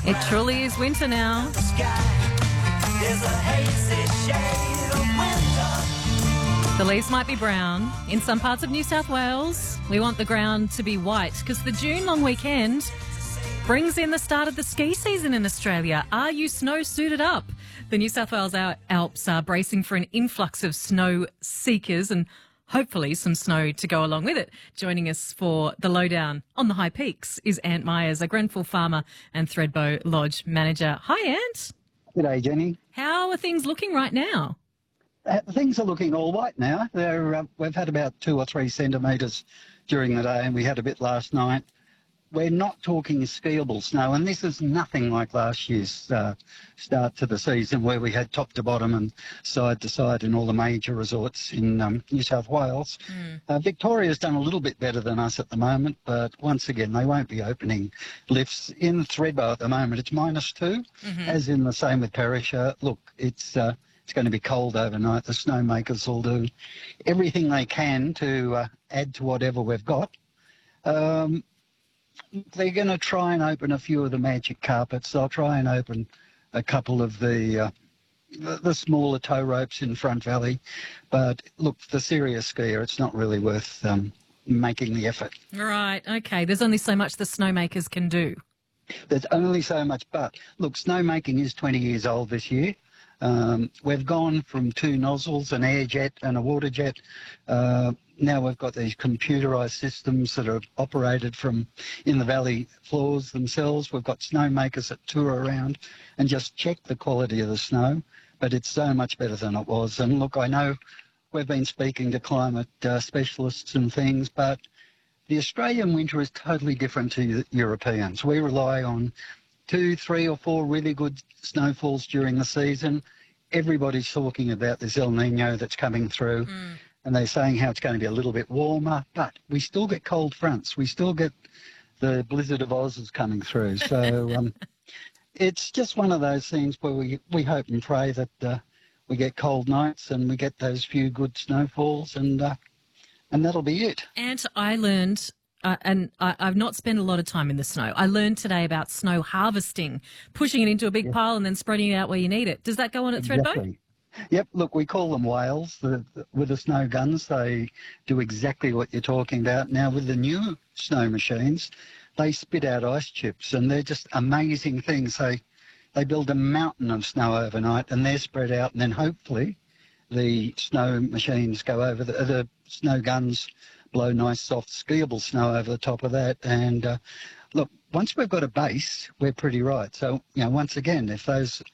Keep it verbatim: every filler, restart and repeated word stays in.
It truly is winter now. The sky is a hazy shade of winter. The leaves might be brown. In some parts of New South Wales, we want the ground to be white because the June long weekend brings in the start of the ski season in Australia. Are you snow suited up? The New South Wales Al- Alps are bracing for an influx of snow seekers and hopefully some snow to go along with it. Joining us for the lowdown on the high peaks is Ant Myers, a Grenfell farmer and Thredbo Lodge manager. Hi, Ant. G'day, Jenny. How are things looking right now? Uh, things are looking all right now. They're, uh, we've had about two or three centimetres during the day, and we had a bit last night. We're not talking skiable snow, and this is nothing like last year's uh, start to the season where we had top to bottom and side to side in all the major resorts in um, New South Wales. Mm. Uh, Victoria's done a little bit better than us at the moment, but once again, they won't be opening lifts. In Thredbo at the moment, it's minus two, mm-hmm. as in the same with Perisher. Look, it's... Uh, It's going to be cold overnight. The snowmakers will do everything they can to uh, add to whatever we've got. Um, they're going to try and open a few of the magic carpets. They'll try and open a couple of the, uh, the the smaller tow ropes in Front Valley. But look, the serious skier, it's not really worth um, making the effort. Right, okay. There's only so much the snowmakers can do. There's only so much. But look, snowmaking is twenty years old this year. Um, we've gone from two nozzles, an air jet and a water jet. Uh, now we've got these computerised systems that are operated from in the valley floors themselves. We've got snowmakers that tour around and just check the quality of the snow, but it's so much better than it was. And look, I know we've been speaking to climate uh, specialists and things, but the Australian winter is totally different to the Europeans. We rely on two, three or four really good snowfalls during the season. Everybody's talking about this El Nino that's coming through, mm. and they're saying how it's going to be a little bit warmer, but we still get cold fronts. We still get the Blizzard of Oz is coming through. So um, it's just one of those things where we, we hope and pray that uh, we get cold nights and we get those few good snowfalls, and uh, and that'll be it. And I learned... Uh, and I, I've not spent a lot of time in the snow. I learned today about snow harvesting, pushing it into a big yep. pile and then spreading it out where you need it. Does that go on at exactly. Thredbo? Yep, look, we call them whales. The, the, with the snow guns, they do exactly what you're talking about. Now, with the new snow machines, they spit out ice chips, and they're just amazing things. They, they build a mountain of snow overnight, and they're spread out, and then hopefully the snow machines go over, the, the snow guns blow nice, soft, skiable snow over the top of that. And uh, look, once we've got a base, we're pretty right. So, you know, once again, if those